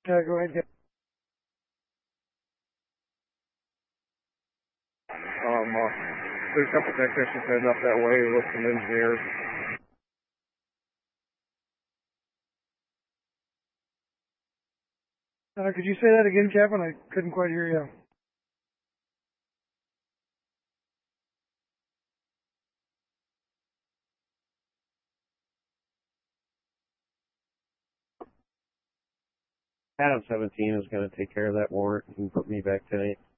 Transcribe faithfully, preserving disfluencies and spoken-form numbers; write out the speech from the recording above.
Yeah, go ahead. Um, uh, there's a couple technicians heading up that way with some engineers. Uh, could you say that again, Captain? I couldn't quite hear you. Adam seventeen is going to take care of that warrant and put me back tonight.